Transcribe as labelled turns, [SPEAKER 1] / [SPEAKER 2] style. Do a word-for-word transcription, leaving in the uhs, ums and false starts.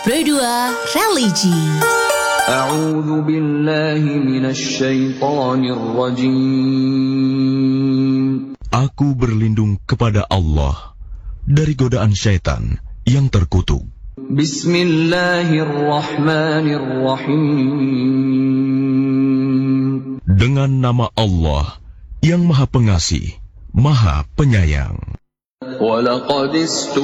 [SPEAKER 1] Berdua Religi.
[SPEAKER 2] A'udzu billahi minasy syaithanir rajim.
[SPEAKER 3] Aku berlindung kepada Allah dari godaan syaitan yang terkutuk.
[SPEAKER 2] Bismillahirrahmanirrahim.
[SPEAKER 3] Dengan nama Allah yang Maha Pengasih, Maha Penyayang.
[SPEAKER 2] Walaqad